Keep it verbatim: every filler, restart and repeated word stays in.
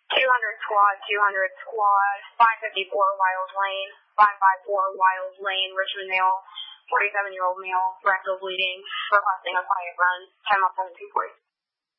two hundred squad, two hundred squad, five fifty-four Wiles Lane, five fifty-four Wiles Lane, Richmond male, forty-seven-year-old male, rectal bleeding, requesting a quiet run, ten miles seventeen forty.